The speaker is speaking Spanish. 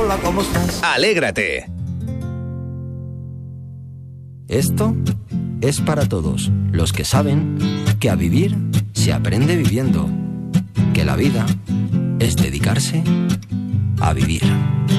Hola, ¿cómo estás? Alégrate. Esto es para todos los que saben que a vivir se aprende viviendo, que la vida es dedicarse a vivir.